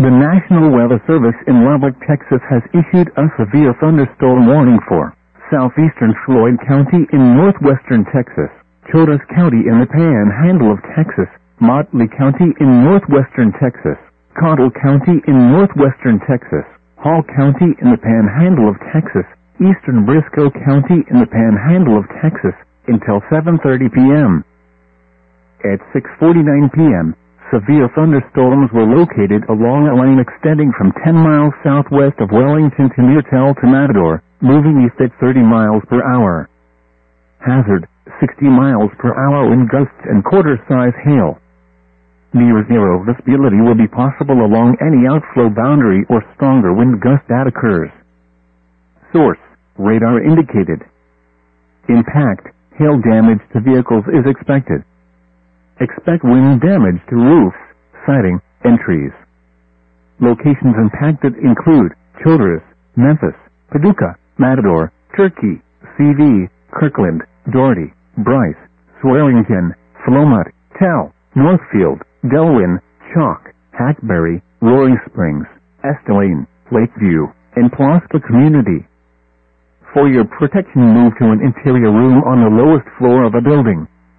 The National Weather Service in Lubbock, Texas has issued a severe thunderstorm warning for southeastern Floyd County in northwestern Texas, Childress County in the Panhandle of Texas, Motley County in northwestern Texas, Cottle County in northwestern Texas, Hall County in the Panhandle of Texas, eastern Briscoe County in the Panhandle of Texas, until 7:30 p.m. At 6:49 p.m., severe thunderstorms were located along a lane extending from 10 miles southwest of Wellington to near Tell to Matador, moving east at 30 miles per hour. Hazard, 60 miles per hour wind gusts and quarter-size hail. Near zero visibility will be possible along any outflow boundary or stronger wind gust that occurs. Source: radar indicated. Impact: hail damage to vehicles is expected. Expect wind damage to roofs, siding, and trees. Locations impacted include Childress, Memphis, Paducah, Matador, Turkey, CV, Kirkland, Doherty, Bryce, Swearingen, Philomont, Tell, Northfield, Delwyn, Chalk, Hackberry, Roaring Springs, Estillane, Lakeview, and Pulaski Community. For your protection, move to an interior room on the lowest floor of a building.